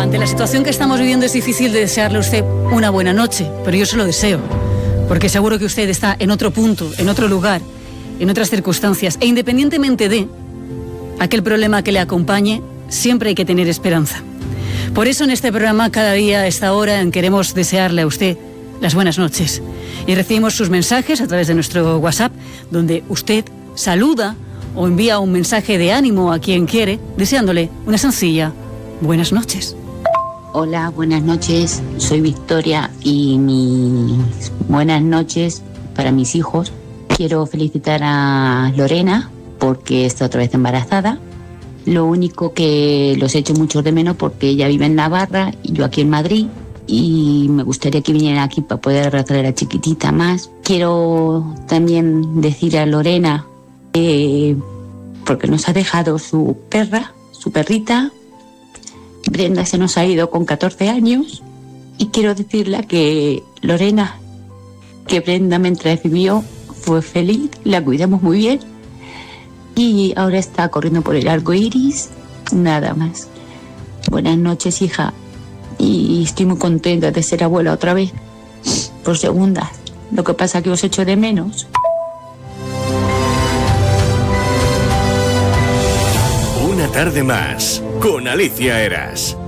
ante la situación que estamos viviendo es difícil de desearle a usted una buena noche, pero yo se lo deseo, porque seguro que usted está en otro punto, en otro lugar, en otras circunstancias, e independientemente de aquel problema que le acompañe, siempre hay que tener esperanza. Por eso en este programa, cada día a esta hora, queremos desearle a usted las buenas noches. Y recibimos sus mensajes a través de nuestro WhatsApp, donde usted saluda o envía un mensaje de ánimo a quien quiere, deseándole una sencilla buenas noches. Hola, buenas noches. Soy Victoria y mis buenas noches para mis hijos. Quiero felicitar a Lorena porque está otra vez embarazada. Lo único que los echo mucho de menos porque ella vive en Navarra y yo aquí en Madrid. Y me gustaría que vinieran aquí para poder abrazar a la chiquitita más. Quiero también decir a Lorena porque nos ha dejado su perrita. Brenda se nos ha ido con 14 años. Y quiero decirle que Lorena, que Brenda mientras recibió fue feliz, la cuidamos muy bien. Y ahora está corriendo por el arco iris. Nada más. Buenas noches, hija. Y estoy muy contenta de ser abuela otra vez, por segunda. Lo que pasa es que os echo de menos. Una tarde más, con Alicia Eras.